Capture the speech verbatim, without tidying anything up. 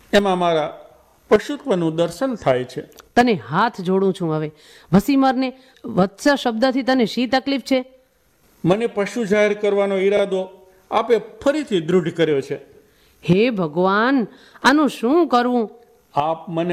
એમાં મારા પશુત્વનું દર્શન થાય છે. તને હાથ જોડું છું હવે. વસીમરને વત્સ શબ્દથી તને શી તકલીફ છે? મને પશુ જાહેર કરવાનો ઈરાદો આપે ફરીથી દૃઢ કર્યો છે. હે ભગવાન, આનું શું કરવું? આપ મને